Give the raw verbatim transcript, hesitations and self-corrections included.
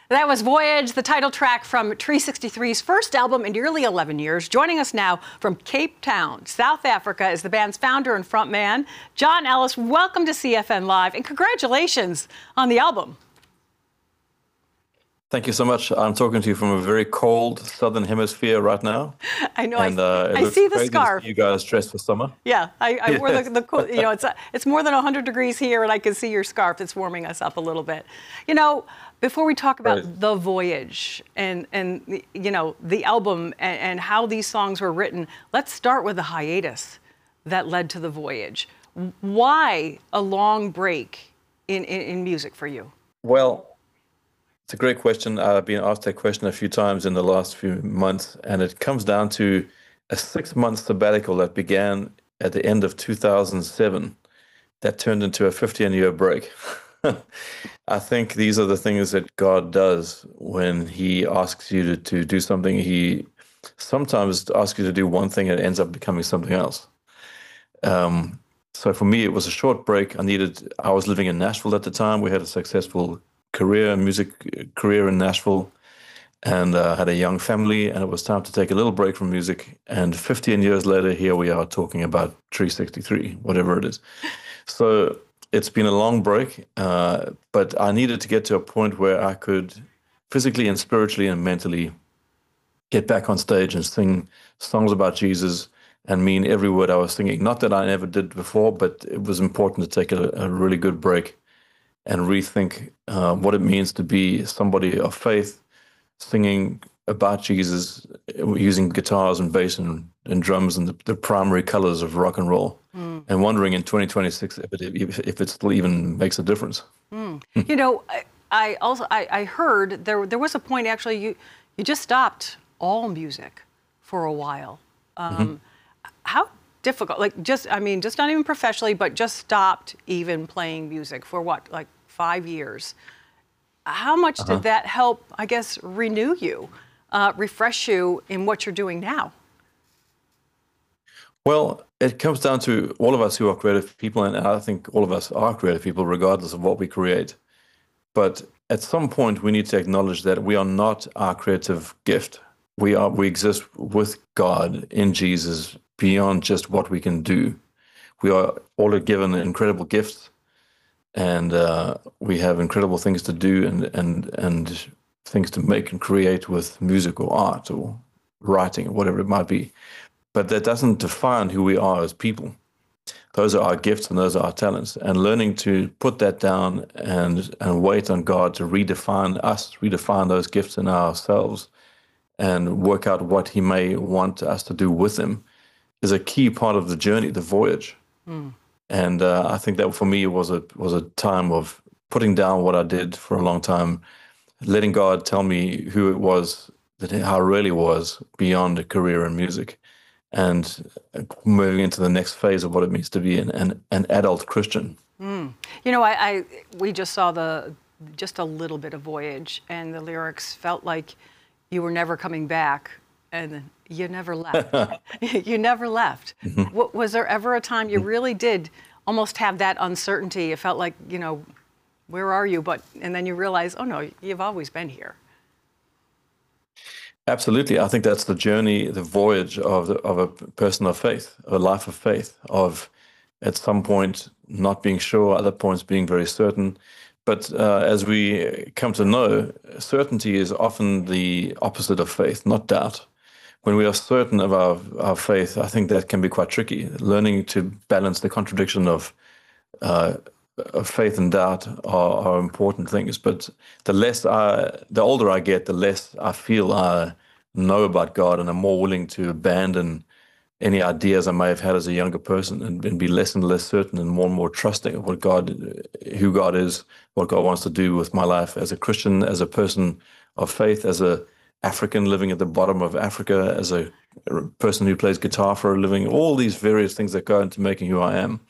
That was Voyage, the title track from Tree sixty-three's first album in nearly eleven years. Joining us now from Cape Town, South Africa, is the band's founder and frontman, John Ellis. Welcome to C F N Live, and congratulations on the album. Thank you so much. I'm talking to you from a very cold southern hemisphere right now. I know. And, I, uh, I see the scarf. You guys dressed for summer. Yeah, I, I wore the, the, you know, it's, it's more than one hundred degrees here, and I can see your scarf. It's warming us up a little bit. You know, before we talk about right. The Voyage and, and you know, the album and, and how these songs were written, let's start with the hiatus that led to The Voyage. Why a long break in, in, in music for you? Well, it's a great question. I've been asked that question a few times in the last few months, and it comes down to a six-month sabbatical that began at the end of two thousand seven that turned into a fifteen-year break. I think these are the things that God does when he asks you to, to do something. He sometimes asks you to do one thing and it ends up becoming something else. Um, so for me, it was a short break. I needed, I was living in Nashville at the time. We had a successful career, music career in Nashville, and uh, had a young family, and it was time to take a little break from music. And fifteen years later, here we are talking about Tree sixty-three, whatever it is. So it's been a long break, uh, but I needed to get to a point where I could physically and spiritually and mentally get back on stage and sing songs about Jesus and mean every word I was singing. Not that I never did before, but it was important to take a, a really good break and rethink uh, what it means to be somebody of faith, singing about Jesus, using guitars and bass and, and drums and the, the primary colors of rock and roll, mm. and wondering in twenty twenty-six if it, if, if it still even makes a difference. Mm. You know, I, I also I, I heard there there was a point actually you you just stopped all music for a while. Um, mm-hmm. How difficult? Like just I mean, just not even professionally, but just stopped even playing music for what, like five years. How much uh-huh. did that help, I guess, renew you, uh, refresh you in what you're doing now? Well, it comes down to all of us who are creative people, and I think all of us are creative people regardless of what we create. But at some point, we need to acknowledge that we are not our creative gift. We are we exist with God in Jesus beyond just what we can do. We are all given incredible gifts, and uh, we have incredible things to do and, and, and things to make and create with music or art or writing or whatever it might be. But that doesn't define who we are as people. Those are our gifts and those are our talents. And learning to put that down and, and wait on God to redefine us, redefine those gifts in ourselves, and work out what he may want us to do with them is a key part of the journey, the voyage. Mm. And uh, I think that for me was a was a time of putting down what I did for a long time, letting God tell me who it was, that how I really was beyond a career in music, and moving into the next phase of what it means to be an an, an adult Christian. Mm. You know, I, I we just saw the just a little bit of Voyage, and the lyrics felt like you were never coming back, and you never left. You never left. Mm-hmm. W- was there ever a time you really did almost have that uncertainty? It felt like, you know, where are you? But and then you realize, oh no, you've always been here. Absolutely. I think that's the journey, the voyage of the, of a person of faith, a life of faith, of at some point not being sure, other points being very certain. But uh, as we come to know, certainty is often the opposite of faith, not doubt. When we are certain of our, our faith, I think that can be quite tricky. Learning to balance the contradiction of, uh, of faith and doubt are, are important things. But the less I, the older I get, the less I feel I know about God, and I'm more willing to abandon any ideas I may have had as a younger person and, and be less and less certain and more and more trusting of what God, who God is, what God wants to do with my life as a Christian, as a person of faith, as a African living at the bottom of Africa, as a person who plays guitar for a living, all these various things that go into making who I am.